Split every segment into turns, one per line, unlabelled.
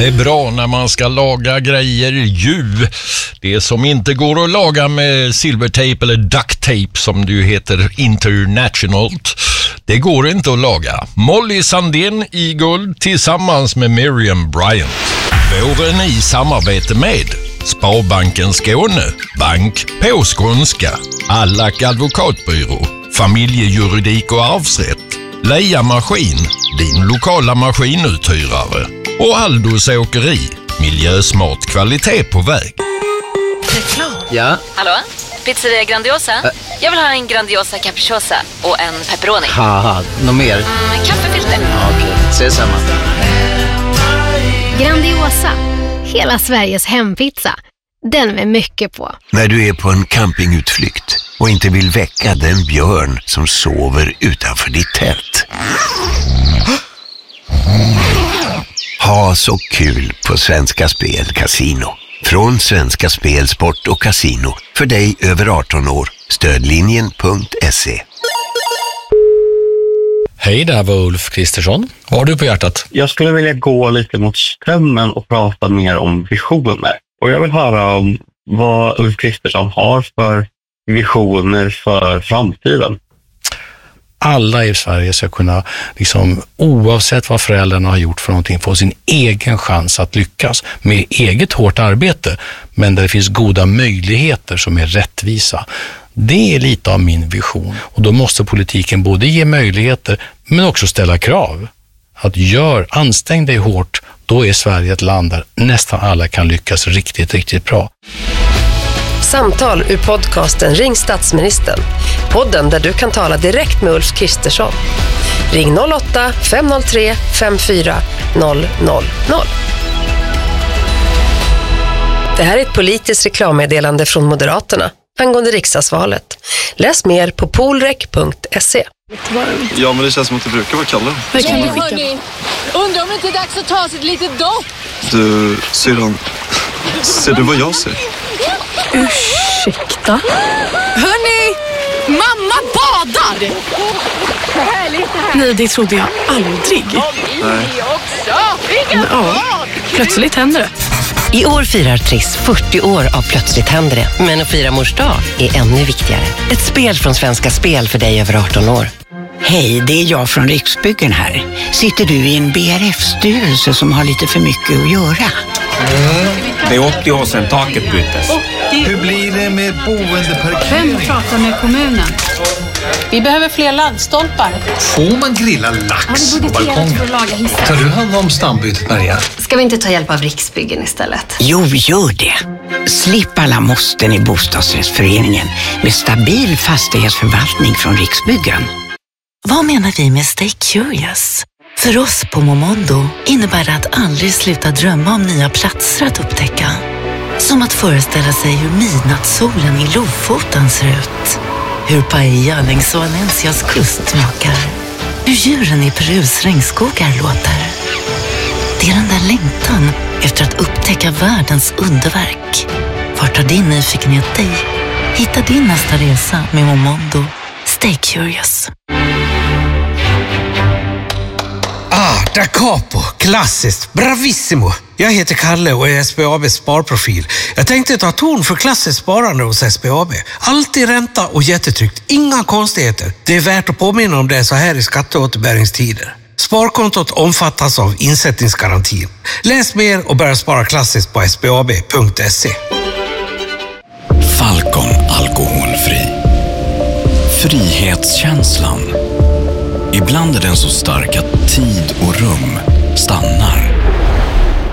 Det är bra när man ska laga grejer det som inte går att laga med silvertejp eller duct tape som det heter internationellt. Det går inte att laga. Molly Sandén i guld tillsammans med Miriam Bryant. Våren i samarbete med Sparbanken Skåne, bank på skånska, Allack advokatbyrå, familjejuridik och arvsrätt, Leia Maskin, din lokala maskinuthyrare och Aldos åkeri, miljösmart kvalitet på väg.
Reklam.
Ja?
Hallå? Pizzeria Grandiosa? Jag vill ha en Grandiosa capriciosa och en pepperoni.
Haha, något mer?
Kaffefilter.
Ja, okej, ses samma.
Grandiosa, hela Sveriges hempizza. Den med mycket på.
När du är på en campingutflykt och inte vill väcka den björn som sover utanför ditt tält. Ha så kul på Svenska Spel Casino. Från Svenska Spel, Sport och Casino. För dig över 18 år. Stödlinjen.se.
Hej, det här var Ulf Kristersson. Vad har du på hjärtat?
Jag skulle vilja gå lite mot strömmen och prata mer om visioner. Och jag vill höra om vad Ulf Kristersson har för visioner för framtiden.
Alla i Sverige ska kunna, oavsett vad föräldrarna har gjort för någonting, få sin egen chans att lyckas med eget hårt arbete, men där det finns goda möjligheter som är rättvisa. Det är lite av min vision. Och då måste politiken både ge möjligheter men också ställa krav. Ansträng dig hårt, då är Sverige ett land där nästan alla kan lyckas riktigt, riktigt bra.
Samtal ur podcasten Ring statsministern. Podden där du kan tala direkt med Ulf Kristersson. Ring 08-503 54 000. Det här är ett politiskt reklammeddelande från Moderaterna angående riksdagsvalet. Läs mer på polrek.se.
Ja, men det känns som att det brukar vara Kalle.
Hörni, undrar om det inte är dags att ta sig ett litet dopp.
Du, syrran, ser du vad jag ser?
Ursäkta? Hörni, mamma badar! Nej, det trodde jag aldrig.
Nej.
Ja, plötsligt händer det.
I år firar Triss 40 år av Plötsligt händer det. Men att fira mors dag är ännu viktigare. Ett spel från Svenska Spel för dig över 18 år.
Hej, det är jag från Riksbyggen här. Sitter du i en BRF-styrelse som har lite för mycket att göra?
Det är 80 år sedan taket byttes.
Hur blir det med boendeparkering?
Vem pratar med kommunen? Vi behöver fler laddstolpar.
Får man grilla lax på balkongen? Tar du hand om stambytet, Maria?
Ska vi inte ta hjälp av Riksbyggen istället?
Jo, gör det. Slipp alla måsten i bostadsrättsföreningen med stabil fastighetsförvaltning från Riksbyggen.
Vad menar vi med Stay Curious? För oss på Momondo innebär det att aldrig sluta drömma om nya platser att upptäcka. Som att föreställa sig hur midnattssolen i Lofoten ser ut. Hur paella längs Valencias kust smakar. Hur djuren i Perus regnskogar låter. Det är den där längtan efter att upptäcka världens underverk. Vart tar din nyfikenhet dig? Hitta din nästa resa med Momondo. Stay curious.
Da capo, klassiskt, bravissimo. Jag heter Kalle och är SBABs sparprofil. Jag tänkte ta ton för klassiskt sparande hos SBAB. Alltid ränta och jättetryggt, inga konstigheter. Det är värt att påminna om det så här i skatteåterbäringstider. Sparkontot omfattas av insättningsgarantin. Läs mer och börja spara klassiskt på sbab.se.
Falcon alkoholfri. Frihetskänslan. Ibland är den så stark att tid och rum stannar.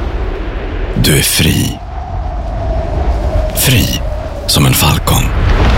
Du är fri. Fri som en falcon.